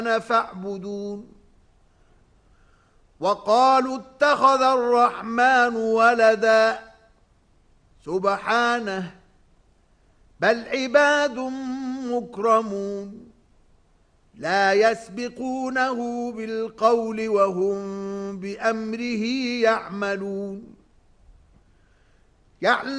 فاعبدون وقالوا اتخذ الرحمن ولدا سبحانه بل عباد مكرمون لا يسبقونه بالقول وهم بأمره يعملون